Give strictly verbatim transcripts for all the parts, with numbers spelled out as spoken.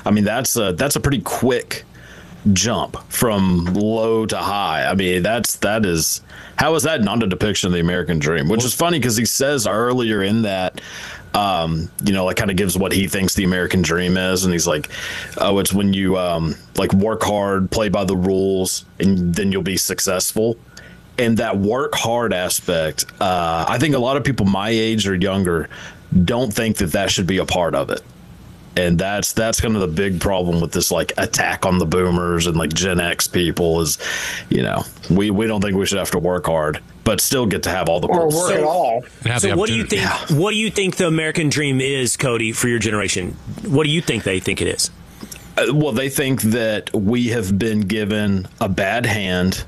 I mean, that's a, that's a pretty quick jump from low to high. I mean, that's that is how is that not a depiction of the American dream? Which is funny because he says earlier in that, um, you know, like kind of gives what he thinks the American dream is, and he's like, "Oh, it's when you um, like work hard, play by the rules, and then you'll be successful." And that work hard aspect, uh, I think a lot of people my age or younger don't think that that should be a part of it. And that's that's kind of the big problem with this like attack on the boomers and like Gen X people is, you know, we, we don't think we should have to work hard, but still get to have all the or work at all. So what do you think? Yeah. What do you think the American dream is, Cody, for your generation? What do you think they think it is? Uh, well, they think that we have been given a bad hand,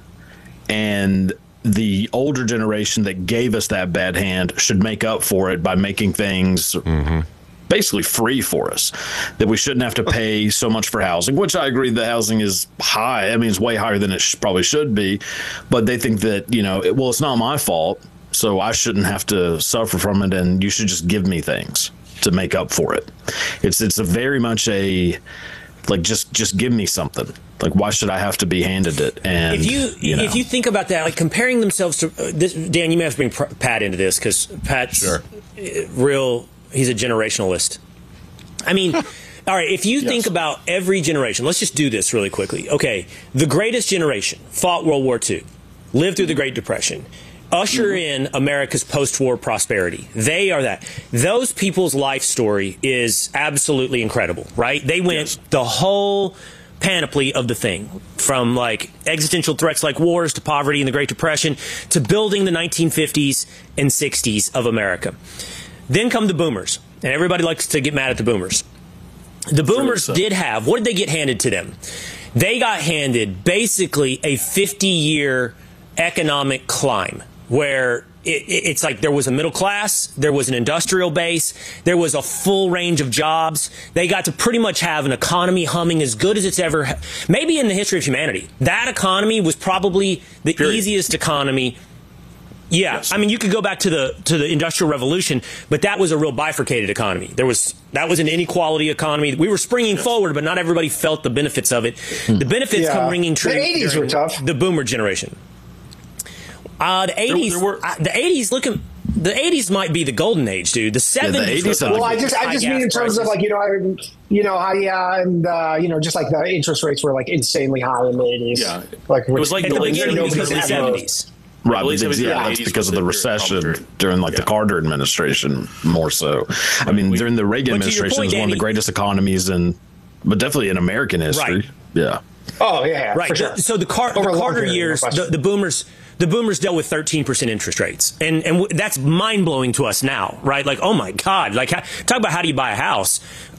and the older generation that gave us that bad hand should make up for it by making things. Mm-hmm. basically free for us, that we shouldn't have to pay so much for housing, which I agree the housing is high. I mean, it's way higher than it sh- probably should be, but they think that, you know, it, well, it's not my fault, so I shouldn't have to suffer from it, and you should just give me things to make up for it. It's it's a very much a, like, just just give me something. Like, why should I have to be handed it? And if you, you know. if you think about that, like comparing themselves to uh, this, Dan, you may have to bring Pat into this because Pat's sure. real. He's a generationalist. I mean, all right, if you yes. think about every generation, let's just do this really quickly. Okay, the greatest generation fought World War Two, lived through the Great Depression, usher mm-hmm. in America's post-war prosperity. They are that. Those people's life story is absolutely incredible, right? They went yes. the whole panoply of the thing, from like existential threats like wars to poverty and the Great Depression to building the nineteen fifties and sixties of America. Then come the boomers, and everybody likes to get mad at the boomers. The boomers so. did have, what did they get handed to them? They got handed basically a fifty-year economic climb where it, it's like there was a middle class, there was an industrial base, there was a full range of jobs. They got to pretty much have an economy humming as good as it's ever, maybe in the history of humanity. That economy was probably the Period. easiest economy. Yeah, yes. I mean, you could go back to the to the Industrial Revolution, but that was a real bifurcated economy. There was that was an inequality economy. We were springing yes. forward, but not everybody felt the benefits of it. The benefits yeah. come ringing true. The eighties were tough. The boomer generation. Uh, the eighties. There, there were, uh, the eighties. Looking. The eighties might be the golden age, dude. The seventies. Yeah, well, I just, I just mean in terms prices. of like, you know, I, you know, how, yeah, and uh, you know, just like the interest rates were like insanely high in the eighties. Yeah, like it was like the beginning of the seventies. Right, but yeah, yeah, that's because of the recession during like yeah. the Carter administration more so. I mean, during the Reagan administration, point, it was Danny, one of the greatest economies in, but definitely in American history. Right. Yeah. Oh yeah, right. For sure. So the, Car- the Carter years, the, the boomers, the boomers dealt with thirteen percent interest rates, and and w- that's mind blowing to us now, right? Like, oh my God, like how, talk about how do you buy a house?